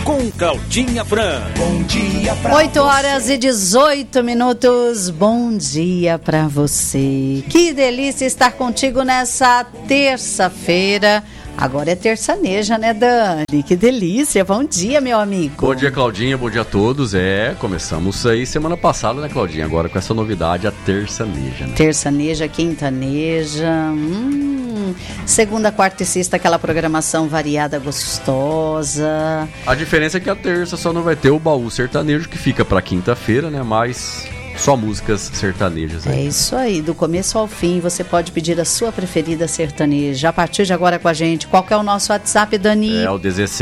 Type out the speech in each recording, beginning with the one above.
com Claudinha Fran. Bom dia pra 8 horas e 18 minutos. Bom dia pra você. Que delícia estar contigo nessa terça-feira. Agora é terçaneja, né, Dani? Que delícia. Bom dia, meu amigo. Bom dia, Claudinha. Bom dia a todos. Começamos aí semana passada, né, Claudinha? Agora com essa novidade, a terçaneja, né? Terçaneja, quintaneja. Segunda, quarta e sexta, aquela programação variada, gostosa. A diferença é que a terça só não vai ter o baú sertanejo, que fica pra quinta-feira, né? Mas só músicas sertanejas aí. É isso aí, do começo ao fim, você pode pedir a sua preferida sertaneja. A partir de agora com a gente, qual que é o nosso WhatsApp, Dani? É o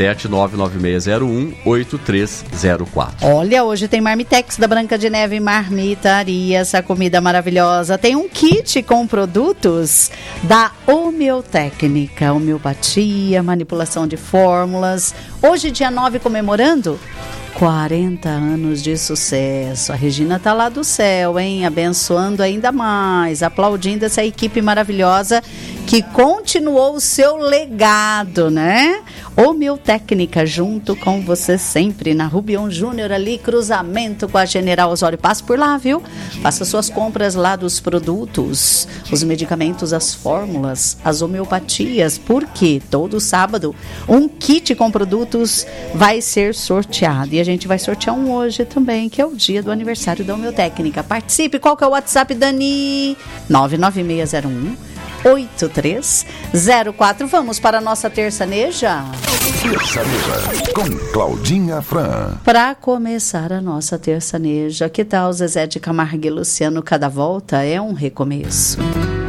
17996018304. Olha, hoje tem Marmitex da Branca de Neve Marmitaria, essa comida maravilhosa. Tem um kit com produtos da Homeotécnica, homeopatia, manipulação de fórmulas. Hoje, dia 9, comemorando 40 anos de sucesso. A Regina tá lá do céu, hein? Abençoando ainda mais, aplaudindo essa equipe maravilhosa que continuou o seu legado, né? Homeotécnica, junto com você sempre, na Rubião Júnior, ali, cruzamento com a General Osório. Passe por lá, viu? Faça suas compras lá dos produtos, os medicamentos, as fórmulas, as homeopatias, porque todo sábado um kit com produtos vai ser sorteado. E a gente vai sortear um hoje também, que é o dia do aniversário da Homeotécnica. Participe. Qual que é o WhatsApp, Dani? 996018304. Vamos para a nossa terçaneja? Terçaneja com Claudinha Fran. Para começar a nossa terçaneja, que tal Zezé de Camargo e Luciano? Cada volta é um recomeço.